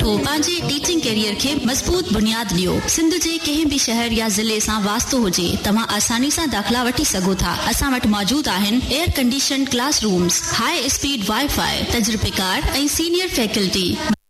पंहिंजे teaching career खे मज़बूत बुनियाद ॾियो। सिंध जे कंहिं बि शहर या ज़िले सां वास्तो हुजे, तव्हां आसानी सां दाख़िला वठी सघो था। असां वटि मौजूद आहिनि air condition class rooms, high speed wifi, तजुर्बेकार ऐं सीनियर फैकल्टी।